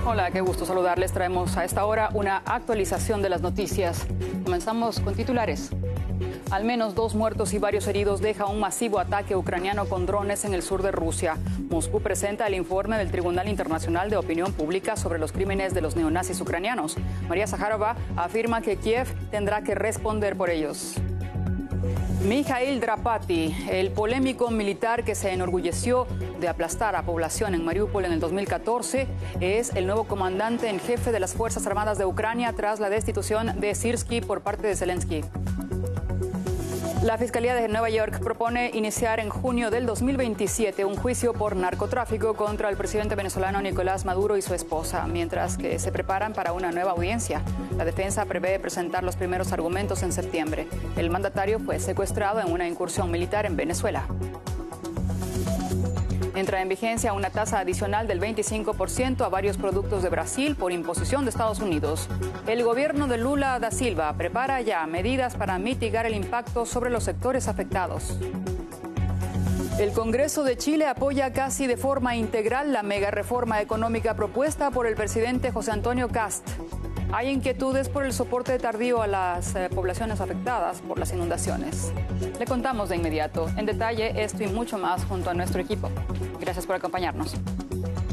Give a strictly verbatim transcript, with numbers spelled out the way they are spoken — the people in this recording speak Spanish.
Hola, qué gusto saludarles. Traemos a esta hora una actualización de las noticias. Comenzamos con titulares. Al menos dos muertos y varios heridos deja un masivo ataque ucraniano con drones en el sur de Rusia. Moscú presenta el informe del Tribunal Internacional de Opinión Pública sobre los crímenes de los neonazis ucranianos. María Zaharova afirma que Kiev tendrá que responder por ellos. Mikhail Drapati, el polémico militar que se enorgulleció de aplastar a población en Mariupol en el dos mil catorce, es el nuevo comandante en jefe de las Fuerzas Armadas de Ucrania tras la destitución de Syrskyi por parte de Zelensky. La Fiscalía de Nueva York propone iniciar en junio del dos mil veintisiete un juicio por narcotráfico contra el presidente venezolano Nicolás Maduro y su esposa, mientras que se preparan para una nueva audiencia. La defensa prevé presentar los primeros argumentos en septiembre. El mandatario fue secuestrado en una incursión militar en Venezuela. Entra en vigencia una tasa adicional del veinticinco por ciento a varios productos de Brasil por imposición de Estados Unidos. El gobierno de Lula da Silva prepara ya medidas para mitigar el impacto sobre los sectores afectados. El Congreso de Chile apoya casi de forma integral la mega reforma económica propuesta por el presidente José Antonio Kast. Hay inquietudes por el soporte tardío a las eh, poblaciones afectadas por las inundaciones. Le contamos de inmediato, en detalle, esto y mucho más junto a nuestro equipo. Gracias por acompañarnos.